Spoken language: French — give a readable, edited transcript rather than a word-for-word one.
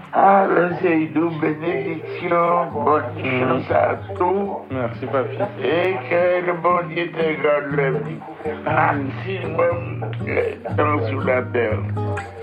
Alors, Seydou, bénédiction, bonne chance à tous. Merci, papi. Et que le bon Dieu te garde le maximum de temps sur la terre.